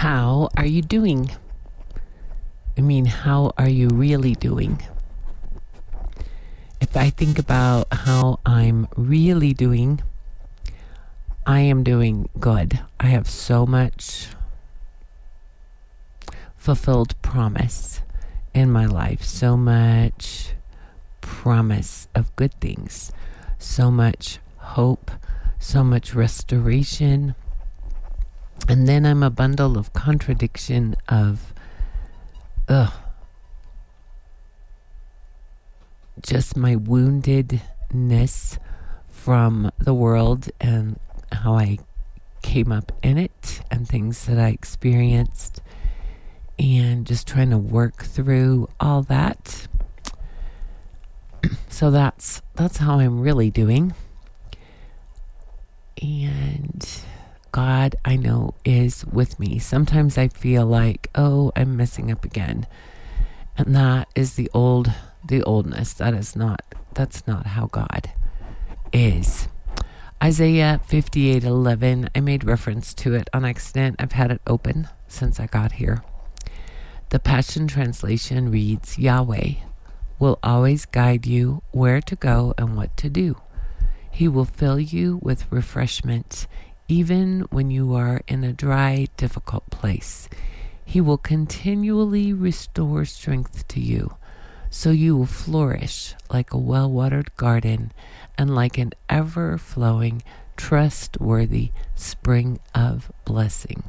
How are you doing? I mean, how are you really doing? If I think about how I'm really doing, I am doing good. I have so much fulfilled promise in my life, so much promise of good things, so much hope, so much restoration. And then I'm a bundle of contradiction of just my woundedness from the world and how I came up in it and things that I experienced, and just trying to work through all that. So that's how I'm really doing. And God, I know, is with me. Sometimes I feel like, I'm messing up again. And that is the oldness. That's not how God is. Isaiah 58:11, I made reference to it on accident. I've had it open since I got here. The Passion Translation reads, Yahweh will always guide you where to go and what to do. He will fill you with refreshment even when you are in a dry, difficult place. He will continually restore strength to you, so you will flourish like a well-watered garden and like an ever-flowing, trustworthy spring of blessing.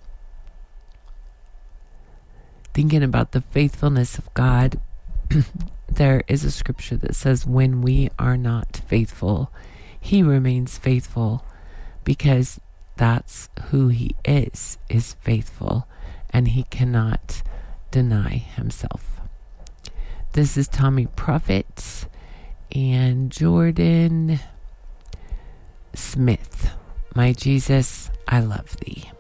Thinking about the faithfulness of God, there is a scripture that says, when we are not faithful, He remains faithful, because that's who He is faithful, and He cannot deny Himself. This is Tommy Prophet and Jordan Smith. My Jesus, I love Thee.